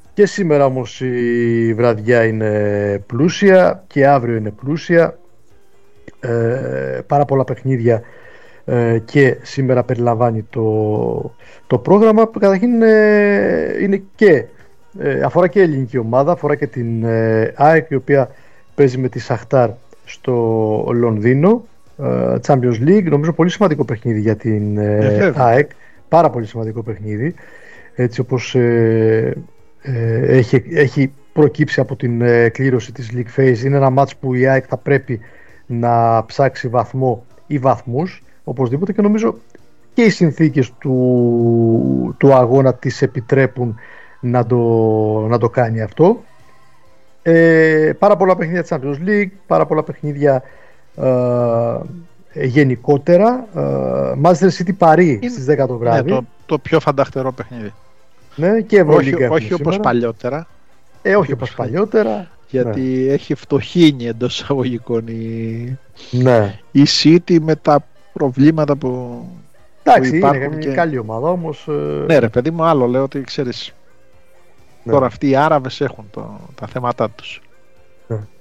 Και σήμερα όμως η βραδιά είναι πλούσια και αύριο είναι πλούσια. Πάρα πολλά παιχνίδια και σήμερα περιλαμβάνει το πρόγραμμα που καταρχήν είναι και αφορά και ελληνική ομάδα, αφορά και την ΑΕΚ, η οποία παίζει με τη Σαχτάρ στο Λονδίνο, Champions League. Νομίζω πολύ σημαντικό παιχνίδι για την ΑΕΚ, πάρα πολύ σημαντικό παιχνίδι, έτσι όπως έχει προκύψει από την κλήρωση της League Phase. Είναι ένα μάτς που η ΑΕΚ θα πρέπει να ψάξει βαθμό ή βαθμούς οπωσδήποτε, και νομίζω και οι συνθήκες του αγώνα της επιτρέπουν να το κάνει αυτό. Πάρα πολλά παιχνίδια της Champions League, πάρα πολλά παιχνίδια γενικότερα. Manchester City Paris στις 10 το βράδυ. Ναι, το πιο φανταχτερό παιχνίδι. Ναι, και Ευρωλίγκα. Όχι όπως παλιότερα. Όχι όπως παλιότερα. Γιατί έχει φτωχύνει εντός εισαγωγικών η City με τα προβλήματα που υπάρχουν. Είναι και καλή ομάδα όμως. Ναι ρε παιδί μου, άλλο λέω ότι ξέρεις, τώρα αυτοί οι Άραβες έχουν τα θέματα τους.